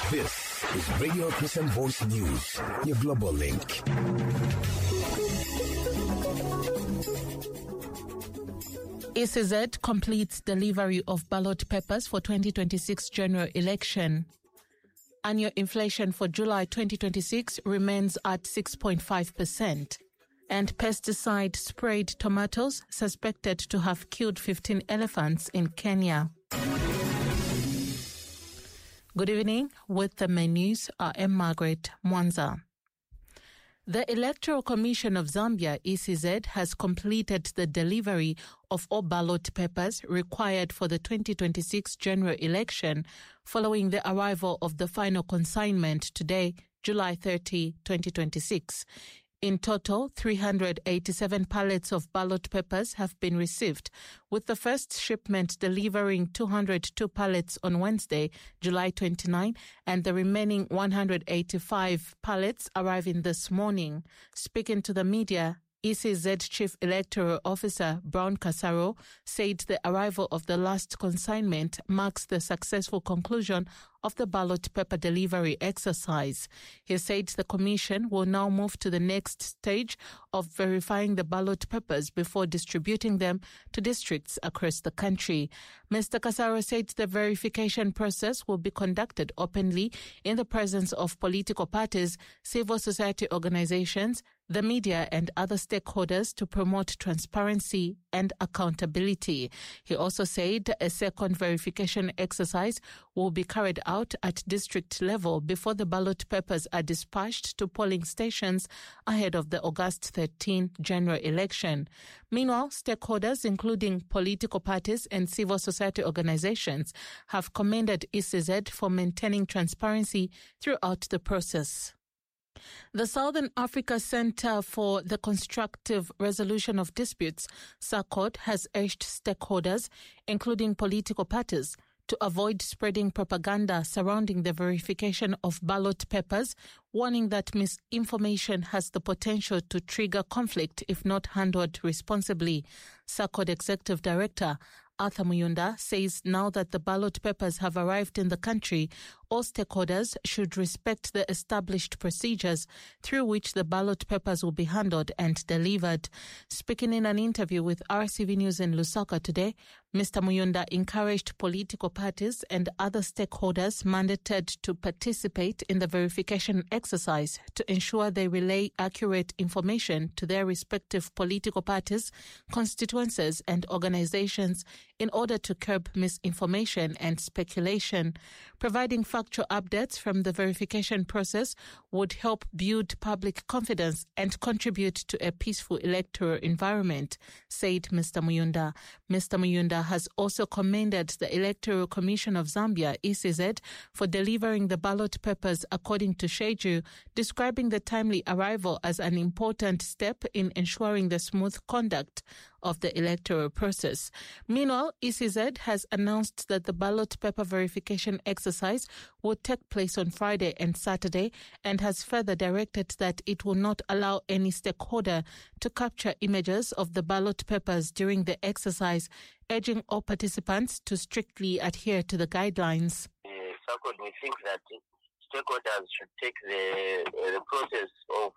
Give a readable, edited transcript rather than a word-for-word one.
This is Radio Christian Voice News, your global link. ECZ completes delivery of ballot papers for 2026 general election. Annual inflation for July 2026 remains at 6.5%. And pesticide-sprayed tomatoes suspected to have killed 15 elephants in Kenya. Good evening. With the main news, I am Margaret Mwanza. The Electoral Commission of Zambia, ECZ, has completed the delivery of all ballot papers required for the 2026 general election following the arrival of the final consignment today, July 30, 2026. In total, 387 pallets of ballot papers have been received, with the first shipment delivering 202 pallets on Wednesday, July 29, and the remaining 185 pallets arriving this morning. Speaking to the media, ECZ Chief Electoral Officer Brown Kasaro said the arrival of the last consignment marks the successful conclusion of the ballot paper delivery exercise. He said the Commission will now move to the next stage of verifying the ballot papers before distributing them to districts across the country. Mr. Kasaro said the verification process will be conducted openly in the presence of political parties, civil society organizations, the media and other stakeholders to promote transparency and accountability. He also said a second verification exercise will be carried out at district level before the ballot papers are dispatched to polling stations ahead of the August 13 general election. Meanwhile, stakeholders, including political parties and civil society organizations, have commended ECZ for maintaining transparency throughout the process. The Southern Africa Centre for the Constructive Resolution of Disputes, SACOD, has urged stakeholders, including political parties, to avoid spreading propaganda surrounding the verification of ballot papers, warning that misinformation has the potential to trigger conflict if not handled responsibly. SACOD Executive Director Arthur Muyunda says now that the ballot papers have arrived in the country, all stakeholders should respect the established procedures through which the ballot papers will be handled and delivered. Speaking in an interview with RCV News in Lusaka today, Mr. Muyunda encouraged political parties and other stakeholders mandated to participate in the verification exercise to ensure they relay accurate information to their respective political parties, constituencies and organizations in order to curb misinformation and speculation. Providing factual updates from the verification process would help build public confidence and contribute to a peaceful electoral environment, said Mr. Muyunda. Mr. Muyunda has also commended the Electoral Commission of Zambia, ECZ, for delivering the ballot papers according to schedule, describing the timely arrival as an important step in ensuring the smooth conduct of the electoral process. Meanwhile, ECZ has announced that the ballot paper verification exercise will take place on Friday and Saturday and has further directed that it will not allow any stakeholder to capture images of the ballot papers during the exercise, urging all participants to strictly adhere to the guidelines. We think that stakeholders should take the process of